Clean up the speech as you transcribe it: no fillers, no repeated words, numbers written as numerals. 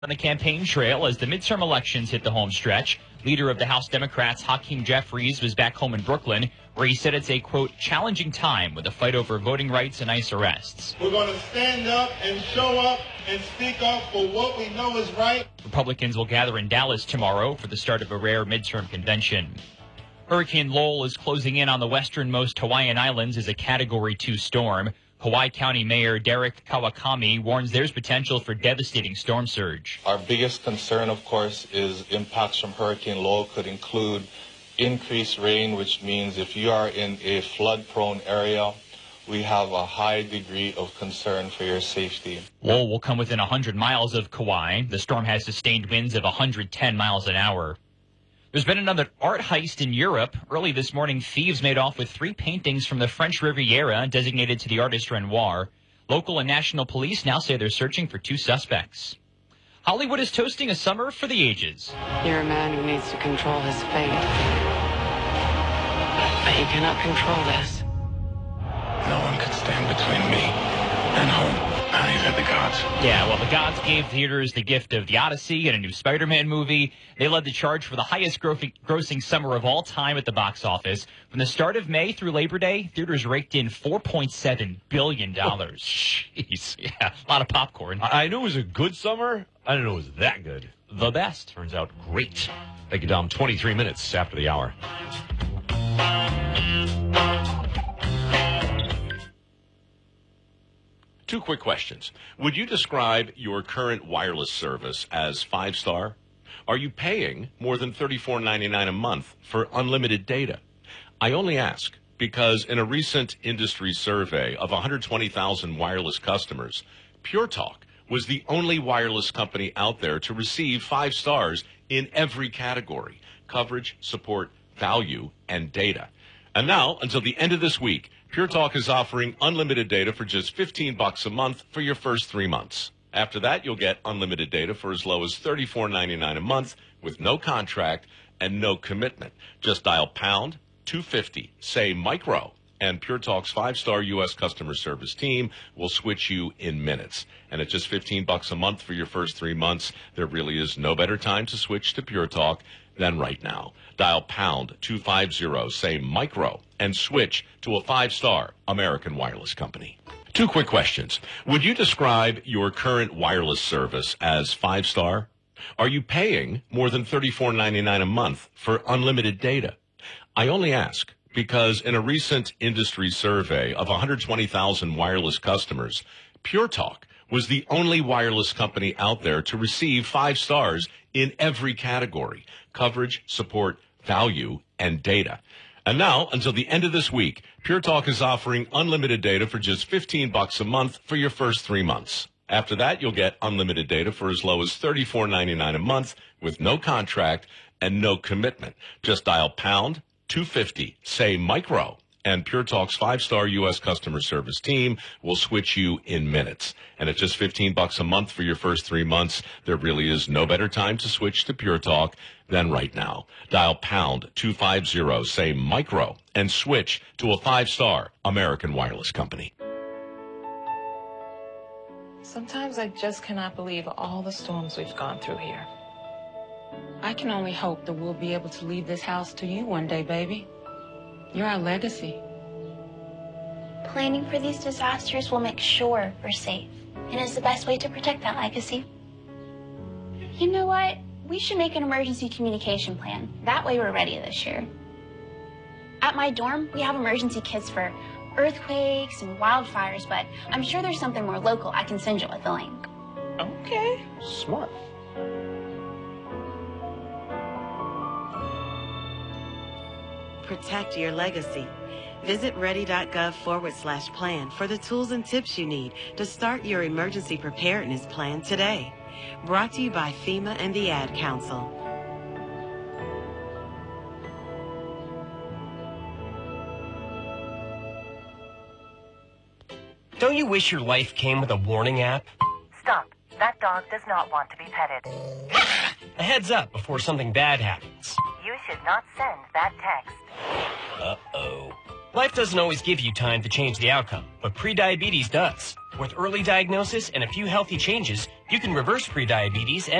On the campaign trail as the midterm elections hit the home stretch, leader of the House Democrats, Hakeem Jeffries, was back home in Brooklyn, where he said it's a, quote, challenging time with a fight over voting rights and ICE arrests. We're going to stand up and show up and speak up for what we know is right. Republicans will gather in Dallas tomorrow for the start of a rare midterm convention. Hurricane Lowell is closing in on the westernmost Hawaiian Islands as a Category 2 storm. Hawaii County Mayor Derek Kawakami warns there's potential for devastating storm surge. Our biggest concern, of course, is impacts from Hurricane Lowell could include increased rain, which means if you are in a flood-prone area, we have a high degree of concern for your safety. Lowell will come within 100 miles of Kauai. The storm has sustained winds of 110 miles an hour. There's been another art heist in Europe. Early this morning, thieves made off with 3 paintings from the French Riviera designated to the artist Renoir. Local and national police now say they're searching for 2 suspects. Hollywood is toasting a summer for the ages. You're a man who needs to control his fate. But you cannot control this. No one could stand between me and home. Not even the gods. Yeah, well, the gods gave theaters the gift of The Odyssey and a new Spider-Man movie. They led the charge for the highest grossing summer of all time at the box office. From the start of May through Labor Day, theaters raked in $4.7 billion. Oh, jeez. Yeah, a lot of popcorn. I knew it was a good summer. I didn't know it was that good. The best. Turns out great. Thank you, Dom. 23 minutes after the hour. Two quick questions. Would you describe your current wireless service as 5-star? Are you paying more than $34.99 a month for unlimited data? I only ask because in a recent industry survey of 120,000 wireless customers, Pure Talk was the only wireless company out there to receive 5 stars in every category: coverage, support, value, and data. And now, until the end of this week, Pure Talk is offering unlimited data for just $15 a month for your first 3 months. After that, you'll get unlimited data for as low as $34.99 a month with no contract and no commitment. Just dial pound 250, say micro, and Pure Talk's 5-star U.S. customer service team will switch you in minutes. And at just $15 a month for your first 3 months, there really is no better time to switch to Pure Talk than right now. Dial pound 250, say micro, and switch to a 5-star American wireless company. Two quick questions. Would you describe your current wireless service as 5-star? Are you paying more than $34.99 a month for unlimited data? I only ask because in a recent industry survey of 120,000 wireless customers, Pure Talk was the only wireless company out there to receive 5 stars in every category: coverage, support, value, and data. And now, until the end of this week, Pure Talk is offering unlimited data for just $15 a month for your first 3 months. After that, you'll get unlimited data for as low as $34.99 a month with no contract and no commitment. Just dial pound 250, say micro, and Pure Talk's 5-star U.S. customer service team will switch you in minutes. And at just $15 a month for your first 3 months, there really is no better time to switch to Pure Talk than right now. Dial pound 250, say micro, and switch to a 5-star American wireless company. Sometimes I just cannot believe all the storms we've gone through here. I can only hope that we'll be able to leave this house to you one day, baby. You're our legacy. Planning for these disasters will make sure we're safe, and is the best way to protect that legacy. You know what? We should make an emergency communication plan. That way we're ready this year. At my dorm, we have emergency kits for earthquakes and wildfires, but I'm sure there's something more local I can send you with the link. Okay. Smart. Protect your legacy. Visit ready.gov/plan for the tools and tips you need to start your emergency preparedness plan today. Brought to you by FEMA and the Ad Council. Don't you wish your life came with a warning app? Stop. That dog does not want to be petted. A heads up before something bad happens. You should not send that text. Uh-oh. Life doesn't always give you time to change the outcome, but prediabetes does. With early diagnosis and a few healthy changes, you can reverse prediabetes and